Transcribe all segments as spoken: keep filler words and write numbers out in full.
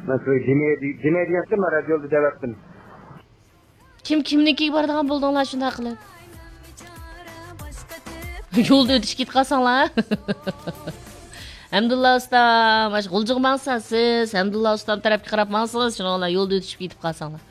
Men shu jime deyaptim, radioda devatdim. Kim kimnikiga boradigan bo'ldinglar shunday qilib? Yo'lda o'tish ketib qolsanglar. Hamdullah usta, mana shu g'uljiq maqsadsiz, Hamdullah ustam tarafga qarab maqsadsiz, shuninglar yo'lda o'tishib ketib qolsanglar.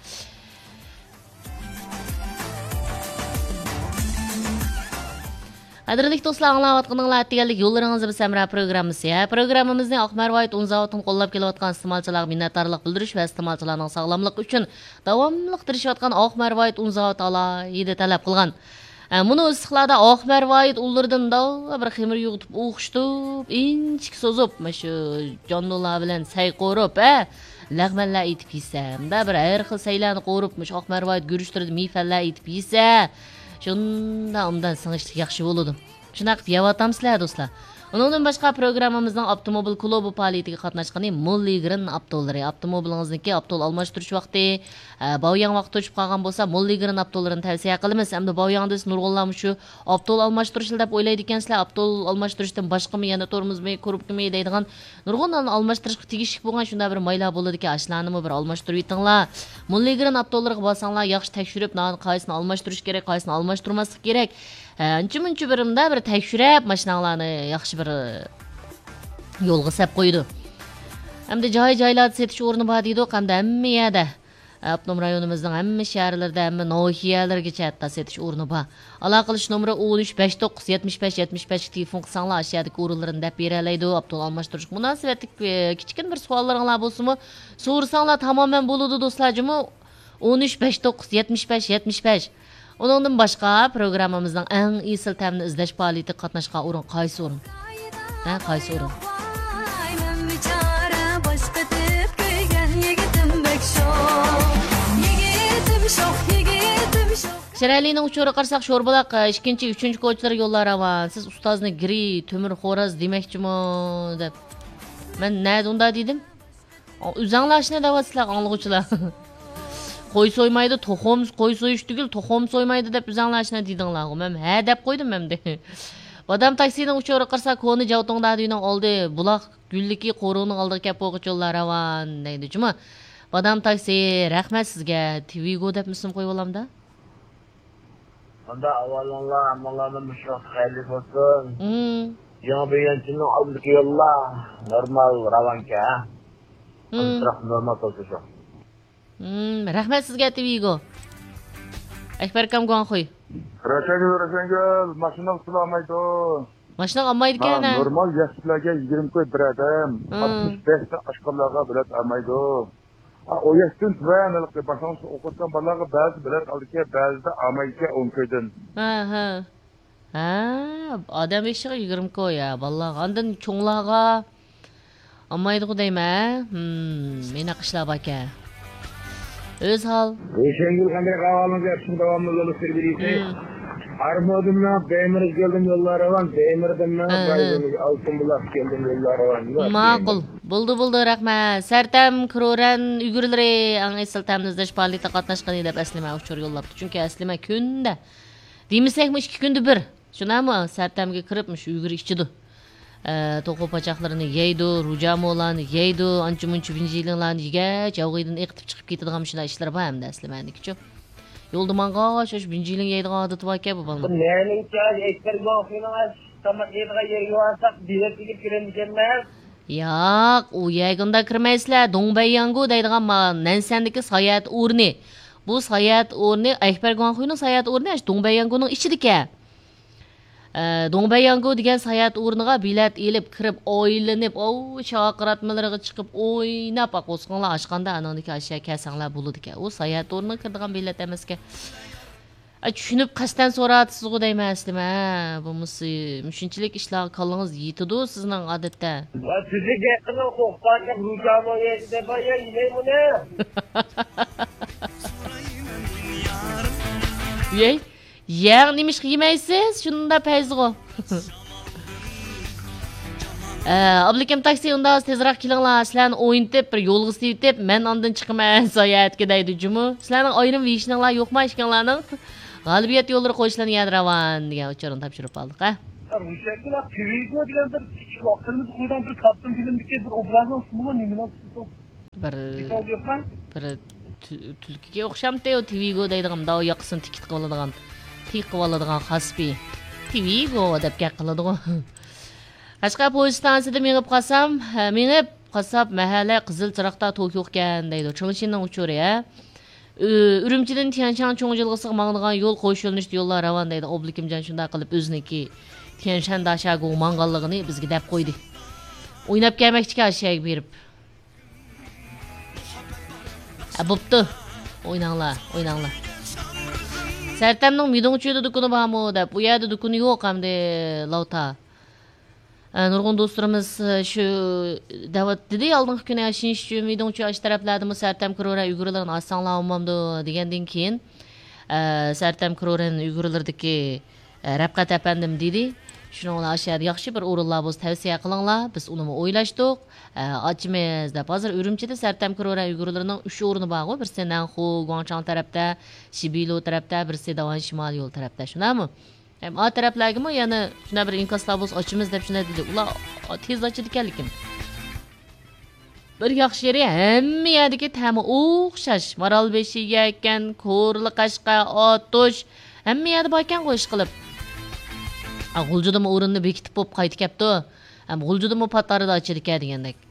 Qadrli do'stlar, anglayotganinglar deganlik yo'llaringizni biz Samra programmasi. Programmamizni Oqmarvoyit Unzavatdan qo'llab kelayotgan iste'molchilarga minnatdorlik bildirish va iste'molchilarning sog'lomligi uchun davomli tirishayotgan Oqmarvoyit Unzavat alohida talab qilgan. Buni issiqlarda Oqmarvoyit ullaridan da bir ximir yug'itib o'xshitib, inchik sozib, mana shu jonlilar bilan say qo'rib, ha, lag'manlar aytib yesam, da bir har xil saylarni qo'rib, mana Oqmarvoyit guruchtirib, mifallar aytib yesa, shunda undan singishlik yaxshi bo'ladi. Shunaqa qilib yavatamsizlar do'stlar. Undan boshqa programmamizning avtomobil klubi faoliyatiga qatnashgan Mulligrin avtollari, avtomobilingizniki avtol almashtirish vaqti, boyang vaqti o'chib qolgan bo'lsa, Mulligrin avtollarini tavsiya qilamiz. Hamda boyangda nurg'unlar shu avtol almashtirish deb o'ylaydi ekansizlar. Avtol almashtirishdan boshqami, yana tormozmi, ko'ribmi deydigan nurg'unlarni almashtirishga tegishli bo'lgan shunday bir maylar bo'ladi ekan, ashlarni bir almashtirib yetinglar. Mulligrin avtollariga bosanglar, yaxshi tekshirib, qaysini almashtirish kerak, qaysini almashtirmaslik kerak. Ancha-muncha birimda bir tekshirib, mashinalarni yaxshi bir yo'lga sap qo'ydi. Hamda joy-joylarda setish o'rni bor deydi, hamda hamma yerda avtonom rayonimizning hamma shaharlarda, hamma nohiyalargacha hatto setish o'rni bor. Aloqalish nomeri o'n uch besh to'qqiz yetmish besh yetmish besh telefon qilsanglar, aşağıdagi o'rinlarni deb beralaydi. Avtol almashtirish munosabatlik kichkin bir savollaringlar bo'lsa-mu, so'rasanglar tamoman bo'ladi do'stlarjimi. o'n uch besh to'qqiz yetmish besh yetmish besh. Ondan başqa programmamızdan eng isil təmini izləş faoliyati qatnaşqan o'rin qaysi o'rin? Ha, qaysi o'rin? Şərəlining uçuru qarsak sho'rbalaq ikkinchi uchinchi ko'chalar yo'llar avan. Siz ustozni giri, temir xo'roz demoqchimi deb. Men nima unda dedim? O'zinglarni da'vatsizlar anglag'uvchilar. Qo'y so'ymaydi, to'xum qo'y so'yish tugul, to'xum so'ymaydi deb o'zinglarni dedinglar. Men ha deb qo'ydim men de. Odam taksining uchori qarsa ko'ni javtongda deyning oldi, buloq gulliki qo'ruqning oldiga kelib o'g'ich ravan deydi. Juma. Odam taksi rahmat sizga Tvigo deb ism qo'yib olamda. Unda avvallar ammalarning mushroq xayrli bo'lsin. Hmm. Yana birinchining oldiki yo'llar normal ravanka. Hmm. Normal bo'lsin. Hmm, rahmat sizga Tvigo. Akbar kam qo'y. Rasangil, rasangil, mashina ustilamaydi. Mashina olmaydi ekan. Normal yoshlarga yigirma qo'y beradim. oltmish besh ta oshqorlarga bilet olmaydi. O yaştın tüvenlik başan okutgan balaga ba'zi bilet aldıke, ba'zida olmaydi o'n qo'ydan. Ha, ha. Ha, odam eshiga yigirma qo'y ya, vallahi. Ondan cho'nglarga olmaydi deymi? Hmm, meni qishlar baka. Öz hal. O'shangil qanday qahvalimiz yaxshi davomli yo'l serbilisi. Armodimdan Bemirga keldim yo'llari var. Bemirdan Altın Bulaq keldim yo'llari var. Ma'qul. Bo'ldi, bo'ldi, rahmat. Sartam Kroran uygurlari ang esil tamnizda faoliyatda qatnashgan deb aslima uchur yo'llabdi. Chunki aslima kunda demisakmi ikki kunda bir. Shunami Sartamga kiribmish uygur ichidi. To'qo pachoqlarini yeydi, rujamolarni yeydi, ancha-muncha benzinlarni yegach, yog'iydan eqitib chiqib ketadigan shunday ishlar bor hamda aslimaniki-chu. Yo'lda manga shosh benzinni yeydigan odati bor ekan bu bola. Meni uchun ekberga o'xshaydigan tomat yeydigan yerga olsak, bilet tegib kiramiz. Yo'q, u yagunda kirmaysizlar. Dongbayangu deydigan Nansandagi sayohat o'rni. Bu sayohat o'rni Akbargonxo'yning sayohat o'rni Dongbayanguning ichida. Dongbayangu degan sayohat o'rniga bilet elib kirib, o'ylanib, o chaqratmalariga chiqib, o'ynab aqosqonlar ochqanda anandagi ashyo kasanglar bo'ladi ekan. U sayohat o'rniga kiradigan bilet emas ekan. Tushunib qasdan so'ratisiz deyman aslima. Bu mushunchalik ishlar qolingiz yetidi sizning odatda. Sizni gapini to'xtatib, rujamo yedi deb aytay buni. Yey, yang nimish yemaysiz? Shunda payzg'o. Ablikam taksi unda tezroq kelinglar, sizlarni o'yintib, bir yo'lga sevtib, men ondan chiqaman sayohatga deydi jumu. Sizlarning ayrim vishninglar yo'qmi ishkanlarning? G'alabiyat yo'llari qo'yishlarni yadravan degan uchorini topshirib oldik, ha? Rushaklar Tvigo degan bir kichik vaqtimiz qo'ydan bir kaptan filmdagi bir obrazning ismi nima? bir bir tulkiga o'xshamdi Twigo deydigan dao yoqsin tikit qilib oladigan tik qilib oladigan xasbi Twigo deb gap qiladi go Qashqa poyezd stansiyada minib qolsam minib qasab mahalla qizil chiroqda to'kyo'qkan deydi Chongshinning uchuri ya Ürümchidan Tianshan cho'ng'ilg'isiga mangdigan yo'l qo'sh yo'lnishdi yo'llar ravon deydi Oblikimjon shunday qilib o'ziniki Tianshan dashaga mang'anligini bizga deb qo'ydi o'ynab kelmoqchiga ashaga berib bo'pti o'ynanglar o'ynanglar Sartamning midongchida dukuni bormi deb bu yerda dukuni yo'q hamda lavta Nurg'un do'stlarimiz shu da'vat dedi oldingi kuni yashish uchun midongchi ash taraflarda Sartam Kurora Uyg'urlarni asanglar olmamdi degandan keyin Sartam Kuroraning Uyg'urlardagi Rabqat apandim dedi Shuni aşağıda yaxshi bir o'rinlar bo'lsa tavsiya qilinglar. Biz uni o'ylashdik. Ochimiz deb hozir Urumchida Sartam Kurora Uyg'urlarining uch o'rni bor. Birsi Nanxu, Guangchang tarafda, Shibilo tarafda, birsi Davan shimol yo'l tarafda. Shunami? Hem o taraflarga yana shuna bir inkoslar bo'lsa ochimiz deb shuna dedi. Ular tez ochidi ekanlikin. Bir yaxshi yeri hamma yerdagi ta'mi o'xshash. Maralbeshiga ekan, Ko'rli Qashqa, Otush hamma yerda bor ekan qo'yish qilib. G'uljudimi o'rinni bekitib bo'lib qaytib kelibdi. Ham g'uljudimi patarida ochilgan degandek.